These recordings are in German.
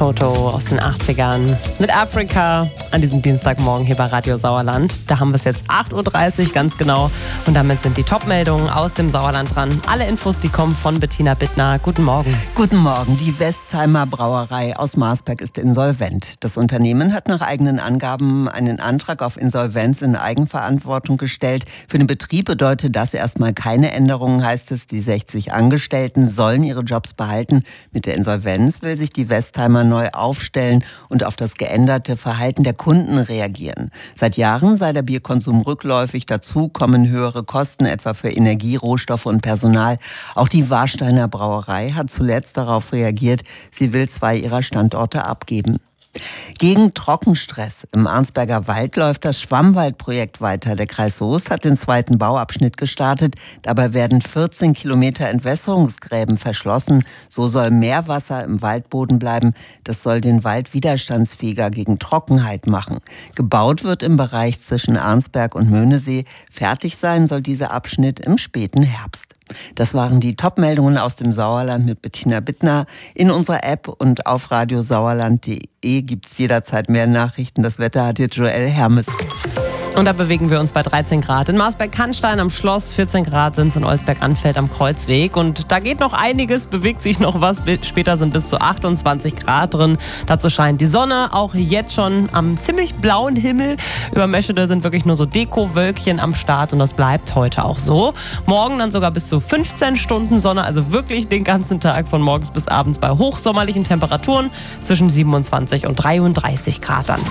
Toto aus den 80ern mit Afrika an diesem Dienstagmorgen hier bei Radio Sauerland. Da haben wir es jetzt 8.30 Uhr ganz genau und damit sind die Top-Meldungen aus dem Sauerland dran. Alle Infos, die kommen von Bettina Bittner. Guten Morgen. Guten Morgen. Die Westheimer Brauerei aus Marsberg ist insolvent. Das Unternehmen hat nach eigenen Angaben einen Antrag auf Insolvenz in Eigenverantwortung gestellt. Für den Betrieb bedeutet das erstmal keine Änderungen, heißt es. Die 60 Angestellten sollen ihre Jobs behalten. Mit der Insolvenz will sich die Westheimer neu aufstellen und auf das geänderte Verhalten der Kunden reagieren. Seit Jahren sei der Bierkonsum rückläufig. Dazu kommen höhere Kosten, etwa für Energie, Rohstoffe und Personal. Auch die Warsteiner Brauerei hat zuletzt darauf reagiert. Sie will 2 ihrer Standorte abgeben. Gegen Trockenstress im Arnsberger Wald läuft das Schwammwaldprojekt weiter. Der Kreis Soest hat den 2. Bauabschnitt gestartet. Dabei werden 14 Kilometer Entwässerungsgräben verschlossen. So soll mehr Wasser im Waldboden bleiben. Das soll den Wald widerstandsfähiger gegen Trockenheit machen. Gebaut wird im Bereich zwischen Arnsberg und Möhnesee. Fertig sein soll dieser Abschnitt im späten Herbst. Das waren die Top-Meldungen aus dem Sauerland mit Bettina Bittner. In unserer App und auf radiosauerland.de gibt es jederzeit mehr Nachrichten. Das Wetter hat jetzt Joel Hermes. Und da bewegen wir uns bei 13 Grad. In Marsberg-Cannstein am Schloss, 14 Grad sind es in Olsberg-Anfeld am Kreuzweg. Und da geht noch einiges, bewegt sich noch was. Später sind bis zu 28 Grad drin. Dazu scheint die Sonne, auch jetzt schon am ziemlich blauen Himmel. Über Meschede sind wirklich nur so Deko-Wölkchen am Start und das bleibt heute auch so. Morgen dann sogar bis zu 15 Stunden Sonne, also wirklich den ganzen Tag von morgens bis abends bei hochsommerlichen Temperaturen zwischen 27 und 33 Grad dann.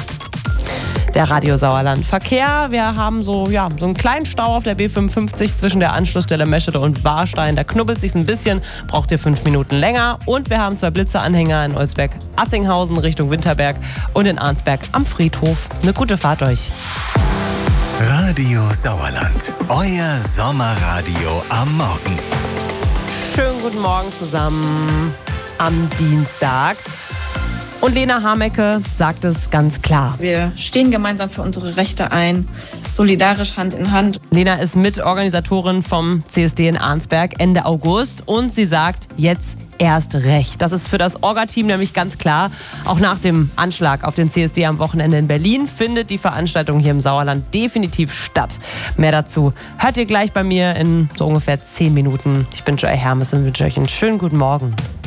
Der Radio Sauerland Verkehr. Wir haben so einen kleinen Stau auf der B55 zwischen der Anschlussstelle Meschede und Warstein. Da knubbelt sich's ein bisschen, braucht ihr 5 Minuten länger. Und wir haben 2 Blitzeranhänger in Olsberg-Assinghausen Richtung Winterberg und in Arnsberg am Friedhof. Eine gute Fahrt euch. Radio Sauerland, euer Sommerradio am Morgen. Schönen guten Morgen zusammen am Dienstag. Und Lena Hamecke sagt es ganz klar. Wir stehen gemeinsam für unsere Rechte ein, solidarisch Hand in Hand. Lena ist Mitorganisatorin vom CSD in Arnsberg Ende August und sie sagt, jetzt erst recht. Das ist für das Orga-Team nämlich ganz klar. Auch nach dem Anschlag auf den CSD am Wochenende in Berlin findet die Veranstaltung hier im Sauerland definitiv statt. Mehr dazu hört ihr gleich bei mir in so ungefähr 10 Minuten. Ich bin Joel Hermes und wünsche euch einen schönen guten Morgen.